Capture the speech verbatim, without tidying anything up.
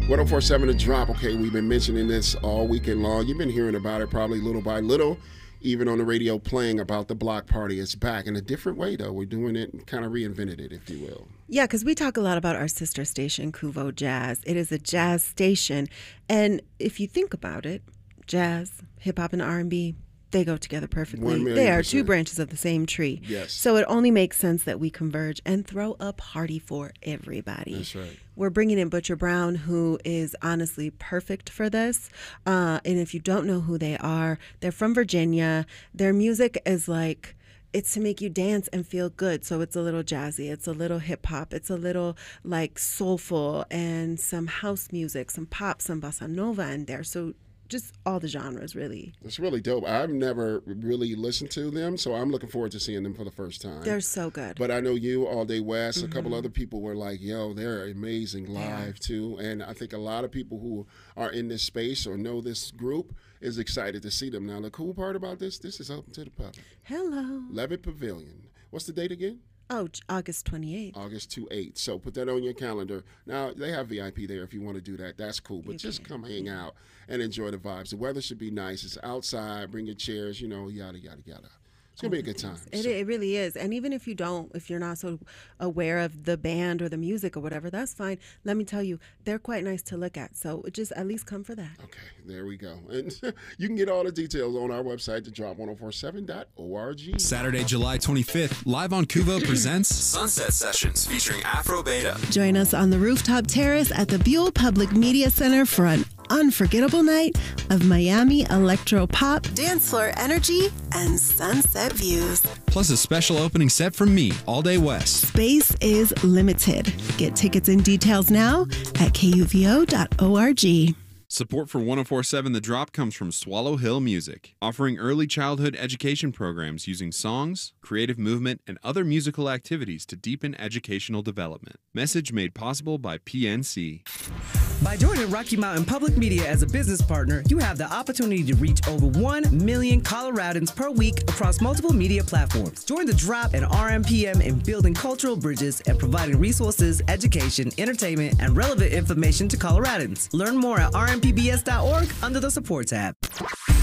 one oh four point seven The Drop. Okay, we've been mentioning this all weekend long. You've been hearing about it probably little by little, even on the radio playing about the block party. It's back in a different way, though. We're doing it and kind of reinvented it, if you will. Yeah, because we talk a lot about our sister station, Kuvo Jazz. It is a jazz station. And if you think about it, jazz, hip-hop, and R and B, they go together perfectly. They are two branches of the same tree. Yes. So it only makes sense that we converge and throw a party for everybody. That's right. We're bringing in Butcher Brown, who is honestly perfect for this. Uh, and if you don't know who they are, they're from Virginia. Their music is like, it's to make you dance and feel good. So it's a little jazzy, it's a little hip hop, it's a little like soulful, and some house music, some pop, some bossa nova in there. So just all the genres, really. It's really dope. I've never really listened to them, so I'm looking forward to seeing them for the first time. They're so good. But I know you, All Day West, Mm-hmm. a couple other people were like, yo, they're amazing live, yeah. too. And I think a lot of people who are in this space or know this group is excited to see them. Now, the cool part about this, this is open to the public. Hello. Levitt Pavilion. What's the date again? Oh, August twenty-eighth. August twenty-eighth. So put that on your calendar. Now, they have V I P there if you want to do that. That's cool. But You just can. come hang out and enjoy the vibes. The weather should be nice. It's outside. Bring your chairs, you know, yada, yada, yada. It's going to be a good time. It, So- it really is. And even if you don't, if you're not so aware of the band or the music or whatever, that's fine. Let me tell you, they're quite nice to look at. So just at least come for that. Okay, there we go. And you can get all the details on our website, the drop ten forty-seven dot org. Saturday, July twenty-fifth, live on Kuvo presents Sunset Sessions featuring Afro Beta. Join us on the rooftop terrace at the Buell Public Media Center for an unforgettable night of Miami electro pop, dance floor energy, and sunset views. Plus a special opening set from me, All Day West. Space is limited. Get tickets and details now at K U V O dot org. Support for one oh four point seven The Drop comes from Swallow Hill Music, offering early childhood education programs using songs, creative movement, and other musical activities to deepen educational development. Message made possible by P N C. By joining Rocky Mountain Public Media as a business partner, you have the opportunity to reach over one million Coloradans per week across multiple media platforms. Join the Drop and R M P M in building cultural bridges and providing resources, education, entertainment, and relevant information to Coloradans. Learn more at r m p b s dot org under the support tab.